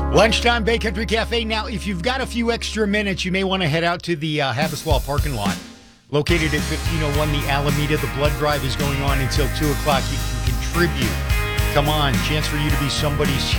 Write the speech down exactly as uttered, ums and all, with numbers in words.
Lunchtime, Bay Country Cafe. Now, if you've got a few extra minutes, you may want to head out to the uh, Habaswell parking lot. Located at fifteen oh one the Alameda. The blood drive is going on until two o'clock. You can contribute. Come on, chance for you to be somebody's